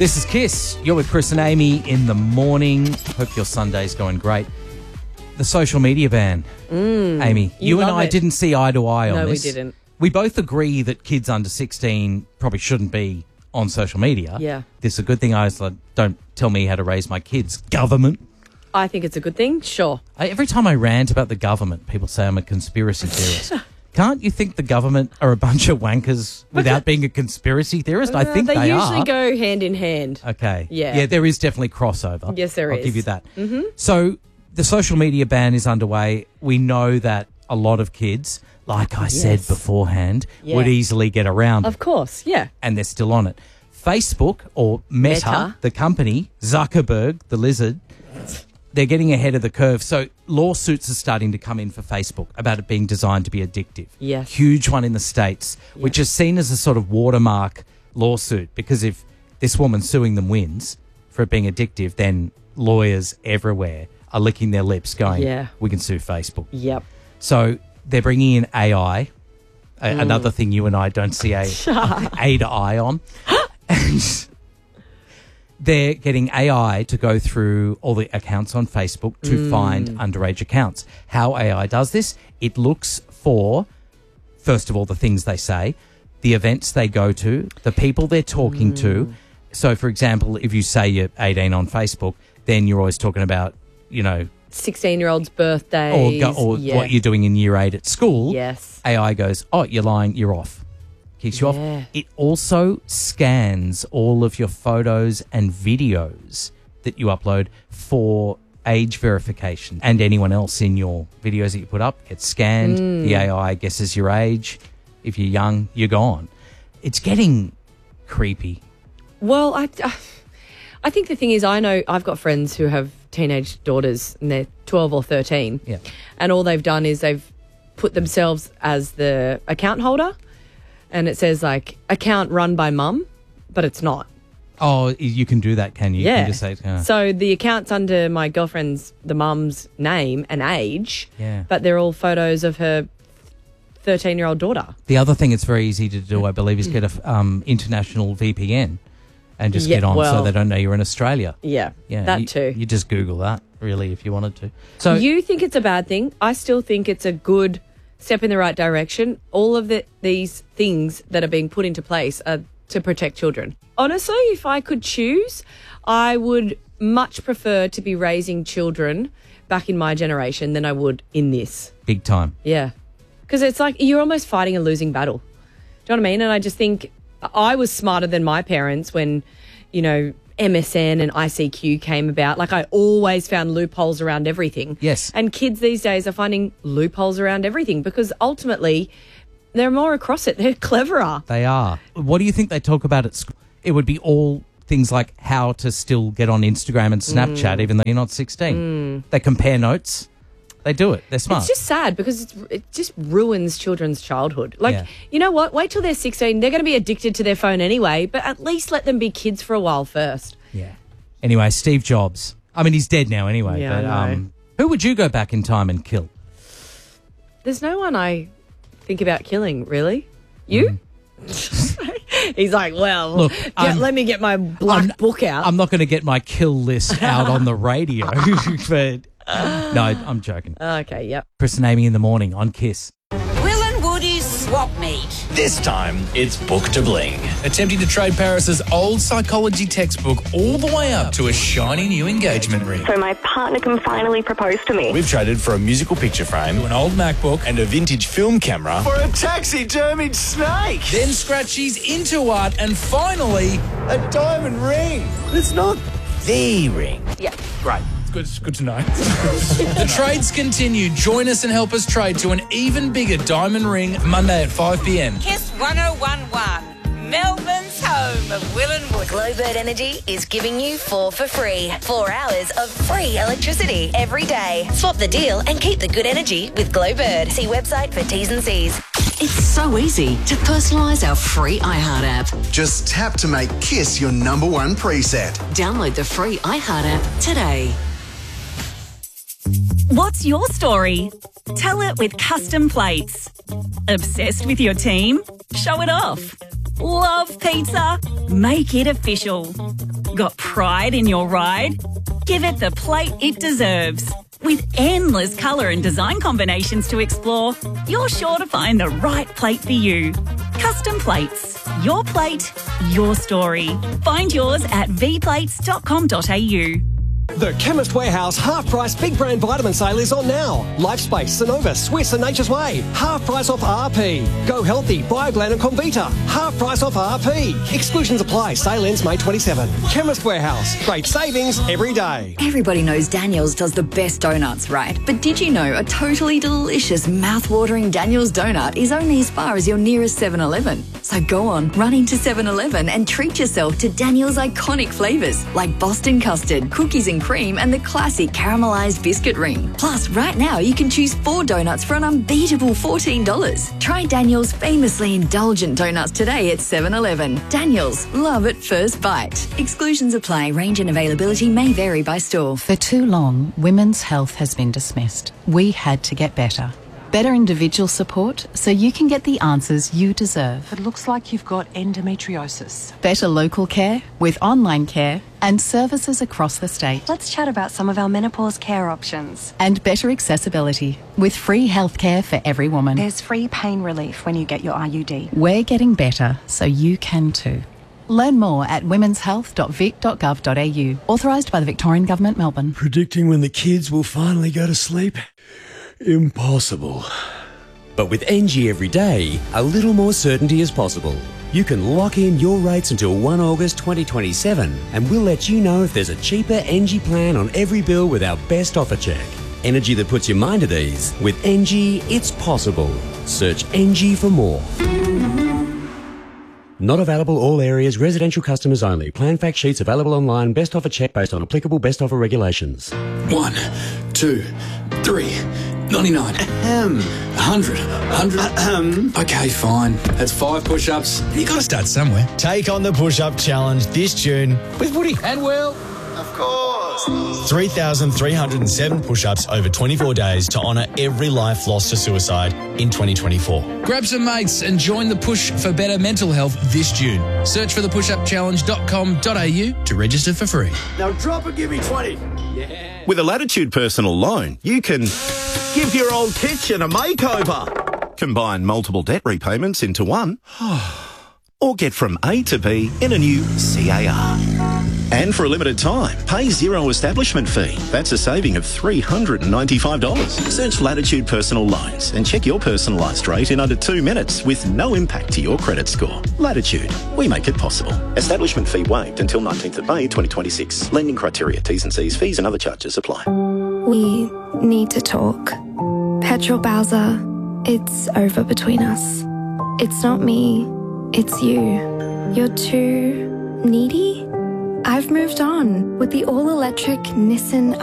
This is Kiss. You're with Chris and Amy in the morning. Hope your Sunday's going great. The social media ban. Amy, you and I didn't see eye to eye on this. No, we didn't. We both agree that kids under 16 probably shouldn't be on social media. Yeah. This is a good thing. I was like, don't tell me how to raise my kids. Government. I think it's a good thing, sure. Every time I rant about the government, people say I'm a conspiracy theorist. Can't you think the government are a bunch of wankers without being a conspiracy theorist? I think they are. They usually go hand in hand. Okay. Yeah. Yeah, there is definitely crossover. Yes, there I'll is. give you that. Mm-hmm. So the social media ban is underway. We know that a lot of kids, like I said beforehand, would easily get around Of course, yeah. and they're still on it. Facebook or Meta, the company, Zuckerberg, the lizard, they're getting ahead of the curve. So lawsuits are starting to come in for Facebook about it being designed to be addictive. Yes. Huge one in the States, which is seen as a sort of watermark lawsuit, because if this woman suing them wins for it being addictive, then lawyers everywhere are licking their lips going, we can sue Facebook. Yep. So they're bringing in AI, another thing you and I don't see eye to eye on. And they're getting AI to go through all the accounts on Facebook to find underage accounts. How AI does this, it looks for, first of all, the things they say, the events they go to, the people they're talking to. So, for example, if you say you're 18 on Facebook, then you're always talking about, 16-year-olds' birthdays. Or what you're doing in year 8 at school. Yes. AI goes, oh, you're lying, you're off. Kicks you off. It also scans all of your photos and videos that you upload for age verification, and anyone else in your videos that you put up gets scanned. The AI guesses your age. If you're young, you're gone. It's getting creepy. Well, I think the thing is, I know I've got friends who have teenage daughters and they're 12 or 13. Yeah. And all they've done is they've put themselves as the account holder. And it says, like, account run by mum, but it's not. Oh, you can do that, can you? Yeah. You can just say, So the account's under my girlfriend's, the mum's name and age, Yeah. but they're all photos of her 13-year-old daughter. The other thing it's very easy to do, I believe, is get a international VPN and just get on so they don't know you're in Australia. Yeah, that too. You just Google that, really, if you wanted to. So you think it's a bad thing? I still think it's a good step in the right direction. All of these things that are being put into place are to protect children. Honestly, if I could choose, I would much prefer to be raising children back in my generation than I would in this. Big time. Yeah. Because it's like you're almost fighting a losing battle. Do you know what I mean? And I just think I was smarter than my parents when, MSN and ICQ came about. Like, I always found loopholes around everything. Yes. And kids these days are finding loopholes around everything because ultimately they're more across it. They're cleverer. They are. What do you think they talk about at school? It would be all things like how to still get on Instagram and Snapchat even though you're not 16. They compare notes. They do it. They're smart. It's just sad because it just ruins children's childhood. Like, you know what? Wait till they're 16. They're going to be addicted to their phone anyway, but at least let them be kids for a while first. Yeah. Anyway, Steve Jobs. I mean, he's dead now anyway. Yeah, but I know. who would you go back in time and kill? There's no one I think about killing, really. You? He's like, well, Look, let me get my black book out. I'm not going to get my kill list out on the radio, but no, I'm joking. Okay, yep. Chris and Amy in the morning on Kiss. Will and Woody's swap meet. This time, it's Book to Bling. Attempting to trade Paris's old psychology textbook all the way up to a shiny new engagement ring. So my partner can finally propose to me. We've traded for a musical picture frame, To an old MacBook. and a vintage film camera for a taxidermied snake. Then Scratchy's into art and finally... A diamond ring. It's not the ring. Yeah. Great. It's good to know. The trades continue. Join us and help us trade to an even bigger diamond ring Monday at 5 p.m. Kiss 1011, Melbourne's home of Will and Wood. Glowbird Energy is giving you 4 for free. 4 hours of free electricity every day. Swap the deal and keep the good energy with Glowbird. See website for T's and C's. It's so easy to personalise our free iHeart app. Just tap to make Kiss your number one preset. Download the free iHeart app today. What's your story? Tell it with custom plates. Obsessed with your team? Show it off. Love pizza? Make it official. Got pride in your ride? Give it the plate it deserves. With endless colour and design combinations to explore, you're sure to find the right plate for you. Custom plates. Your plate, your story. Find yours at vplates.com.au. The Chemist Warehouse half-price big brand vitamin sale is on now. Lifespace, Synovus, Swiss and Nature's Way. Half price off RP. Go Healthy, Bioglan and Comvita. Half price off RP. Exclusions apply. Sale ends May 27. Chemist Warehouse. Great savings every day. Everybody knows Daniel's does the best donuts, right? But did you know a totally delicious, mouth-watering Daniel's donut is only as far as your nearest 7-Eleven? So go on, run into 7-Eleven and treat yourself to Daniel's iconic flavours like Boston custard, cookies and cream and the classic caramelised biscuit ring. Plus, right now you can choose 4 donuts for an unbeatable $14. Try Daniel's famously indulgent donuts today at 7-Eleven. Daniel's, love at first bite. Exclusions apply. Range and availability may vary by store. For too long, women's health has been dismissed. We had to get better. Better individual support so you can get the answers you deserve. It looks like you've got endometriosis. Better local care with online care and services across the state. Let's chat about some of our menopause care options. And better accessibility with free healthcare for every woman. There's free pain relief when you get your IUD. We're getting better so you can too. Learn more at womenshealth.vic.gov.au. Authorised by the Victorian Government, Melbourne. Predicting when the kids will finally go to sleep? Impossible. But with NG Everyday, a little more certainty is possible. You can lock in your rates until 1 August 2027 and we'll let you know if there's a cheaper NG plan on every bill with our best offer check. Energy that puts your mind at ease. With NG, it's possible. Search NG for more. Not available all areas, residential customers only. Plan fact sheets available online. Best offer check based on applicable best offer regulations. 1, 2, 3, 99. 100. Okay, fine. That's 5 push-ups. You got to start somewhere. Take on the push-up challenge this June with Woody And Will. Of course. 3,307 push-ups over 24 days to honour every life lost to suicide in 2024. Grab some mates and join the push for better mental health this June. Search for thepushupchallenge.com.au to register for free. Now drop and give me 20. Yeah. With a Latitude personal loan, you can give your old kitchen a makeover, combine multiple debt repayments into one, or get from A to B in a new CAR. And for a limited time, pay zero establishment fee. That's a saving of $395. Search Latitude Personal Loans and check your personalised rate in under 2 minutes with no impact to your credit score. Latitude, we make it possible. Establishment fee waived until 19th of May 2026. Lending criteria, T's and C's, fees and other charges apply. We need to talk. Petrol Bowser, it's over between us. It's not me, it's you. You're too needy? I've moved on with the all-electric Nissan